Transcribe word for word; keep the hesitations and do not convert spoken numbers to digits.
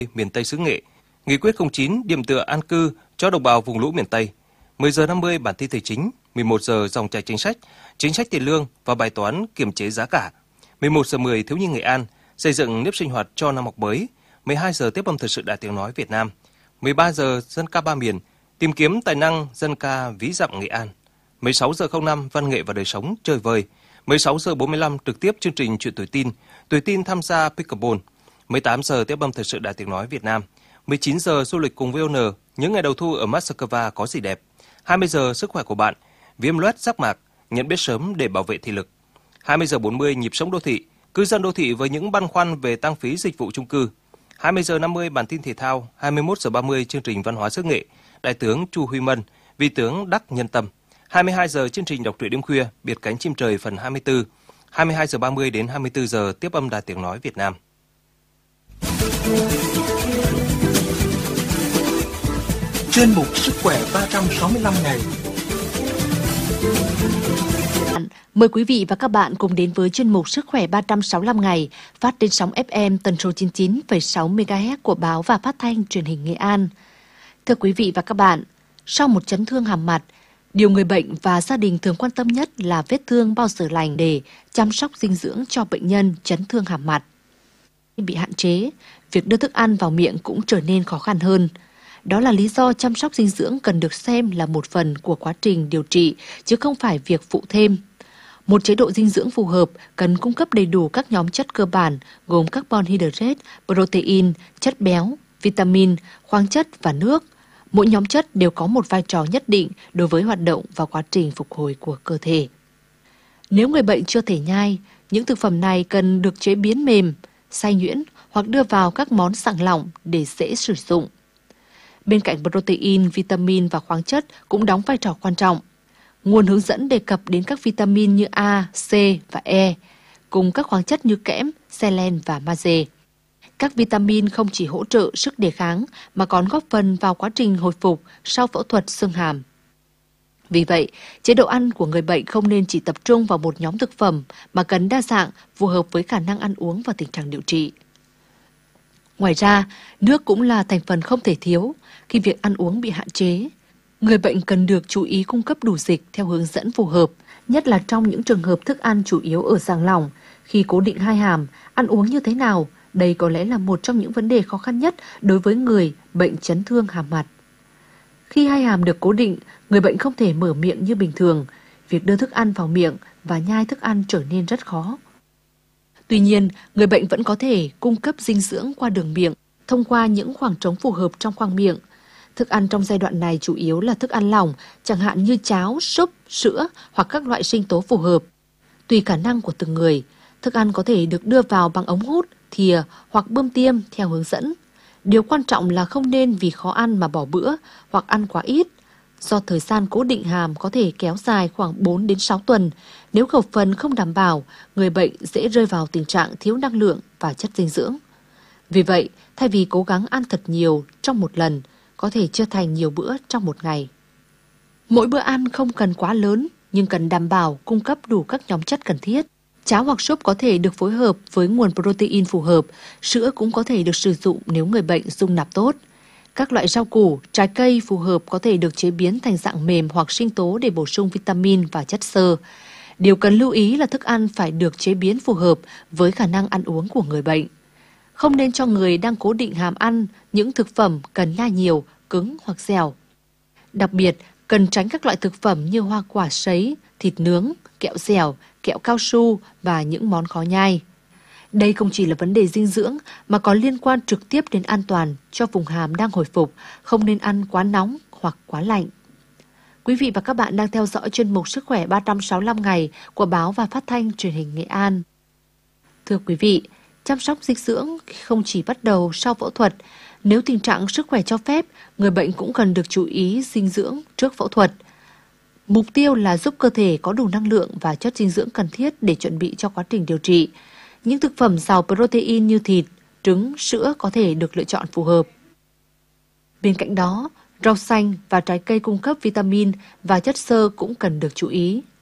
miền Tây xứ Nghệ. Nghị quyết không chín điểm tựa an cư cho đồng bào vùng lũ miền Tây. mười giờ năm mươi bản tin thời chính, mười một giờ dòng chảy chính sách, chính sách tiền lương và bài toán kiềm chế giá cả. mười một giờ mười thiếu nhi Nghệ An, xây dựng nếp sinh hoạt cho năm học mới. mười hai giờ tiếp âm thời sự Đài Tiếng nói Việt Nam. mười ba giờ dân ca ba miền, tìm kiếm tài năng dân ca ví dặm Nghệ An. mười sáu giờ không năm văn nghệ và đời sống chơi vơi. mười sáu giờ bốn mươi lăm trực tiếp chương trình chuyện tuổi tin, tuổi tin tham gia pickleball. mười tám giờ tiếp âm thời sự Đài Tiếng nói Việt Nam. mười chín giờ du lịch cùng vê o en, những ngày đầu thu ở Moscow có gì đẹp. hai mươi giờ sức khỏe của bạn, viêm loét giác mạc, nhận biết sớm để bảo vệ thị lực. hai mươi giờ bốn mươi nhịp sống đô thị, cư dân đô thị với những băn khoăn về tăng phí dịch vụ chung cư. hai mươi giờ năm mươi bản tin thể thao, hai mươi mốt giờ ba mươi chương trình văn hóa xứ Nghệ, đại tướng Chu Huy Mân, vị tướng Đắc Nhân Tâm. hai mươi hai giờ chương trình đọc truyện đêm khuya, biệt cánh chim trời phần hai mươi tư. hai mươi hai giờ ba mươi đến hai mươi tư giờ tiếp âm Đài Tiếng nói Việt Nam. Chuyên mục Sức khỏe ba trăm sáu mươi lăm ngày. Mời quý vị và các bạn cùng đến với chuyên mục Sức khỏe ba trăm sáu mươi lăm ngày phát trên sóng ép em tần số chín mươi chín phẩy sáu mê ga héc của báo và phát thanh truyền hình Nghệ An. Thưa quý vị và các bạn, sau một chấn thương hàm mặt, điều người bệnh và gia đình thường quan tâm nhất là vết thương bao giờ lành để chăm sóc dinh dưỡng cho bệnh nhân chấn thương hàm mặt. Bị hạn chế, việc đưa thức ăn vào miệng cũng trở nên khó khăn hơn. Đó là lý do chăm sóc dinh dưỡng cần được xem là một phần của quá trình điều trị, chứ không phải việc phụ thêm. Một chế độ dinh dưỡng phù hợp cần cung cấp đầy đủ các nhóm chất cơ bản gồm carbon hydrate, protein, chất béo, vitamin, khoáng chất và nước. Mỗi nhóm chất đều có một vai trò nhất định đối với hoạt động và quá trình phục hồi của cơ thể. Nếu người bệnh chưa thể nhai, những thực phẩm này cần được chế biến mềm, xay nhuyễn hoặc đưa vào các món sẵn lỏng để dễ sử dụng. Bên cạnh protein, vitamin và khoáng chất cũng đóng vai trò quan trọng. Nguồn hướng dẫn đề cập đến các vitamin như A, C và E, cùng các khoáng chất như kẽm, selen và magie. Các vitamin không chỉ hỗ trợ sức đề kháng mà còn góp phần vào quá trình hồi phục sau phẫu thuật xương hàm. Vì vậy, chế độ ăn của người bệnh không nên chỉ tập trung vào một nhóm thực phẩm mà cần đa dạng, phù hợp với khả năng ăn uống và tình trạng điều trị. Ngoài ra, nước cũng là thành phần không thể thiếu khi việc ăn uống bị hạn chế. Người bệnh cần được chú ý cung cấp đủ dịch theo hướng dẫn phù hợp, nhất là trong những trường hợp thức ăn chủ yếu ở dạng lỏng. Khi cố định hai hàm, ăn uống như thế nào? Đây có lẽ là một trong những vấn đề khó khăn nhất đối với người bệnh chấn thương hàm mặt. Khi hai hàm được cố định, người bệnh không thể mở miệng như bình thường. Việc đưa thức ăn vào miệng và nhai thức ăn trở nên rất khó. Tuy nhiên, người bệnh vẫn có thể cung cấp dinh dưỡng qua đường miệng thông qua những khoảng trống phù hợp trong khoang miệng. Thức ăn trong giai đoạn này chủ yếu là thức ăn lỏng, chẳng hạn như cháo, súp, sữa hoặc các loại sinh tố phù hợp. Tùy khả năng của từng người, thức ăn có thể được đưa vào bằng ống hút, thìa hoặc bơm tiêm theo hướng dẫn. Điều quan trọng là không nên vì khó ăn mà bỏ bữa hoặc ăn quá ít. Do thời gian cố định hàm có thể kéo dài khoảng bốn đến sáu tuần, nếu khẩu phần không đảm bảo, người bệnh dễ rơi vào tình trạng thiếu năng lượng và chất dinh dưỡng. Vì vậy, thay vì cố gắng ăn thật nhiều trong một lần, có thể chia thành nhiều bữa trong một ngày. Mỗi bữa ăn không cần quá lớn, nhưng cần đảm bảo cung cấp đủ các nhóm chất cần thiết. Cháo hoặc súp có thể được phối hợp với nguồn protein phù hợp, sữa cũng có thể được sử dụng nếu người bệnh dung nạp tốt. Các loại rau củ, trái cây phù hợp có thể được chế biến thành dạng mềm hoặc sinh tố để bổ sung vitamin và chất xơ. Điều cần lưu ý là thức ăn phải được chế biến phù hợp với khả năng ăn uống của người bệnh. Không nên cho người đang cố định hàm ăn những thực phẩm cần nhai nhiều, cứng hoặc dẻo. Đặc biệt, cần tránh các loại thực phẩm như hoa quả sấy, thịt nướng, kẹo dẻo, kẹo cao su và những món khó nhai. Đây không chỉ là vấn đề dinh dưỡng mà còn liên quan trực tiếp đến an toàn cho vùng hàm đang hồi phục, không nên ăn quá nóng hoặc quá lạnh. Quý vị và các bạn đang theo dõi chuyên mục Sức khỏe ba trăm sáu mươi lăm ngày của báo và phát thanh truyền hình Nghệ An. Thưa quý vị, chăm sóc dinh dưỡng không chỉ bắt đầu sau phẫu thuật. Nếu tình trạng sức khỏe cho phép, người bệnh cũng cần được chú ý dinh dưỡng trước phẫu thuật. Mục tiêu là giúp cơ thể có đủ năng lượng và chất dinh dưỡng cần thiết để chuẩn bị cho quá trình điều trị. Những thực phẩm giàu protein như thịt, trứng, sữa có thể được lựa chọn phù hợp. Bên cạnh đó, rau xanh và trái cây cung cấp vitamin và chất xơ cũng cần được chú ý.